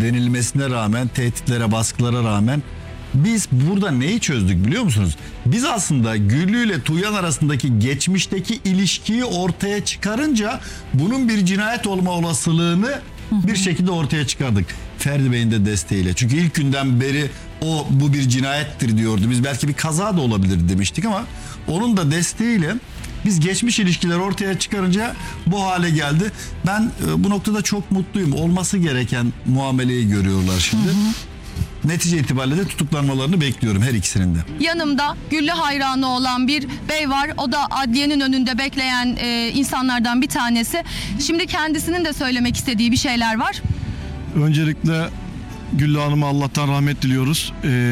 denilmesine rağmen, tehditlere, baskılara rağmen biz burada neyi çözdük biliyor musunuz? Biz aslında Güllü ile Tuğyan arasındaki geçmişteki ilişkiyi ortaya çıkarınca bunun bir cinayet olma olasılığını bir şekilde ortaya çıkardık. Ferdi Bey'in de desteğiyle. Çünkü ilk günden beri bu bir cinayettir diyordu. Biz belki bir kaza da olabilir demiştik ama onun da desteğiyle biz geçmiş ilişkileri ortaya çıkarınca bu hale geldi. Ben bu noktada çok mutluyum. Olması gereken muameleyi görüyorlar şimdi. Netice itibariyle de tutuklanmalarını bekliyorum her ikisinin de. Yanımda Güllü hayranı olan bir bey var. O da adliyenin önünde bekleyen insanlardan bir tanesi. Şimdi kendisinin de söylemek istediği bir şeyler var. Öncelikle Güllü Hanım'a Allah'tan rahmet diliyoruz.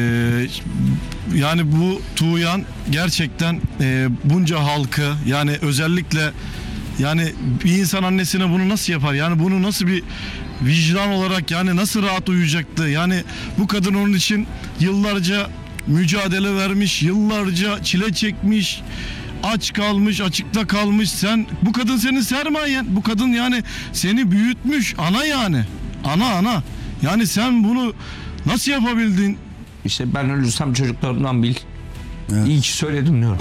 Yani bu Tuğyan gerçekten bunca halkı, yani özellikle yani bir insan annesine bunu nasıl yapar? Yani bunu nasıl bir vicdan olarak, yani nasıl rahat uyuyacaktı? Yani bu kadın onun için yıllarca mücadele vermiş, yıllarca çile çekmiş, aç kalmış, açıkta kalmış. Bu kadın senin sermayen. Bu kadın yani seni büyütmüş. Ana yani. Ana. Yani sen bunu nasıl yapabildin? İşte ben ölürsem çocuklarımdan bil. Evet. İyi ki söyledim diyorum.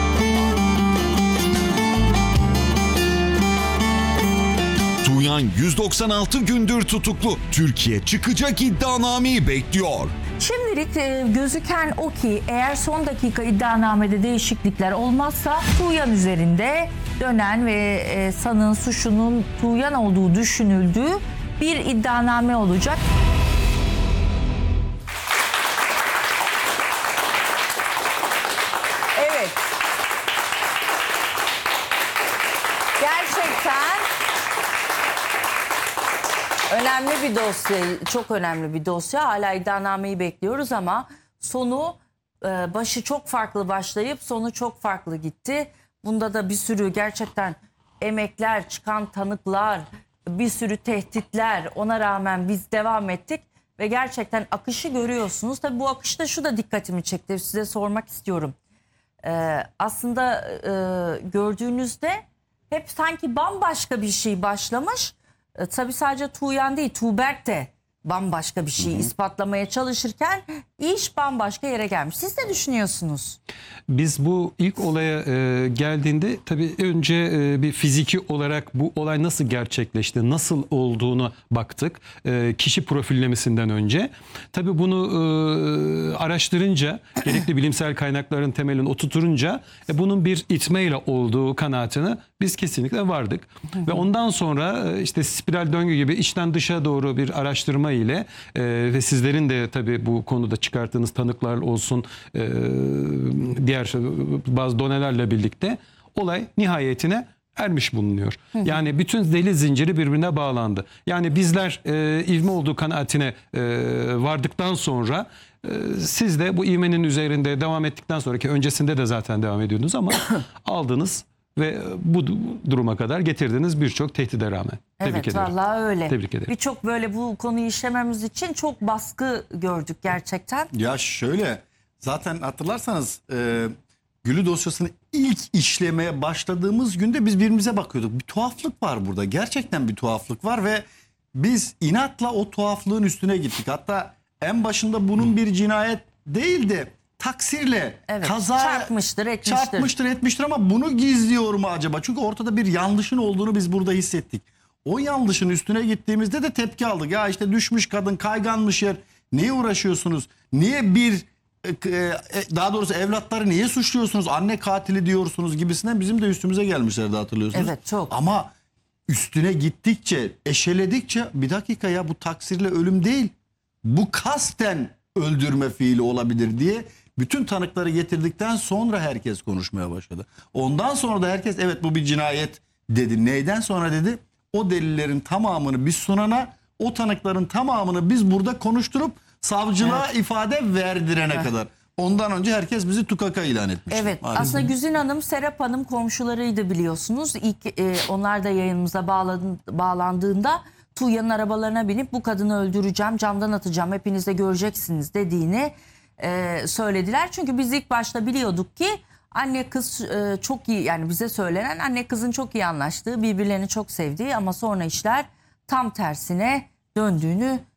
Tuğyan 196 gündür tutuklu. Türkiye çıkacak iddianameyi bekliyor. Şimdilik gözüken o ki eğer son dakika iddianamede değişiklikler olmazsa Tuğyan üzerinde dönen ve sanığın suçunun Tuğyan olduğu düşünüldüğü bir iddianame olacak. Evet. Gerçekten önemli bir dosya, çok önemli bir dosya. Hala iddianameyi bekliyoruz ama sonu başı çok farklı başlayıp sonu çok farklı gitti. Bunda da bir sürü gerçekten emekler, çıkan tanıklar, bir sürü tehditler, ona rağmen biz devam ettik ve gerçekten akışı görüyorsunuz. Tabii bu akışta şu da dikkatimi çekti, size sormak istiyorum. Aslında gördüğünüzde hep sanki bambaşka bir şey başlamış. Tabii sadece Tuğyan değil, Tuğberk de bambaşka bir şey ispatlamaya çalışırken iş bambaşka yere gelmiş. Siz ne düşünüyorsunuz? Biz bu ilk olaya geldiğinde tabii önce bir fiziki olarak bu olay nasıl gerçekleşti, nasıl olduğuna baktık. Kişi profillemesinden önce. Tabii bunu araştırınca, gerekli bilimsel kaynakların temelini oturtunca bunun bir itmeyle olduğu kanaatine biz kesinlikle vardık. Ve ondan sonra işte spiral döngü gibi içten dışa doğru bir araştırma ile ve sizlerin de tabii bu konuda çıkarttığınız tanıklar olsun, diğer bazı donelerle birlikte olay nihayetine ermiş bulunuyor. Yani bütün delil zinciri birbirine bağlandı. Yani bizler ivme olduğu kanaatine vardıktan sonra siz de bu ivmenin üzerinde devam ettikten sonraki öncesinde de zaten devam ediyordunuz ama aldınız ve bu duruma kadar getirdiniz birçok tehdide rağmen. Tebrik Evet, ederim. vallahi öyle. Tebrik ederim. Birçok böyle bu konuyu işlememiz için çok baskı gördük gerçekten. Ya şöyle, zaten hatırlarsanız Güllü dosyasını ilk işlemeye başladığımız günde biz birbirimize bakıyorduk. Bir tuhaflık var burada. Gerçekten bir tuhaflık var ve biz inatla o tuhaflığın üstüne gittik. Hatta en başında bunun bir cinayet değildi. Taksirle Evet, kaza çarpmıştır, etmiştir ama bunu gizliyor mu acaba? Çünkü ortada bir yanlışın olduğunu biz burada hissettik. O yanlışın üstüne gittiğimizde de tepki aldık. Ya işte düşmüş kadın, kayganmış yer. Niye uğraşıyorsunuz? Niye daha doğrusu evlatları niye suçluyorsunuz? Anne katili diyorsunuz gibisinden bizim de üstümüze gelmişlerdi, hatırlıyorsunuz. Evet, çok. Ama üstüne gittikçe, eşeledikçe bir dakika ya, bu taksirle ölüm değil. Bu kasten öldürme fiili olabilir diye bütün tanıkları getirdikten sonra herkes konuşmaya başladı. Ondan sonra da herkes evet bu bir cinayet dedi. Neyden sonra dedi? O delillerin tamamını biz sunana, o tanıkların tamamını biz burada konuşturup savcılığa ifade verdirene kadar. Ondan önce herkes bizi tukaka ilan etmiş. Evet, maalesef. aslında Güzin Hanım, Serap Hanım komşularıydı biliyorsunuz. İlk onlar da yayınımıza bağlandığında Tuğyan'ın arabalarına binip bu kadını öldüreceğim, camdan atacağım, hepiniz de göreceksiniz dediğini söylediler. Çünkü biz ilk başta biliyorduk ki anne kız çok iyi, yani bize söylenen anne kızın çok iyi anlaştığı, birbirlerini çok sevdiği ama sonra işler tam tersine döndüğünü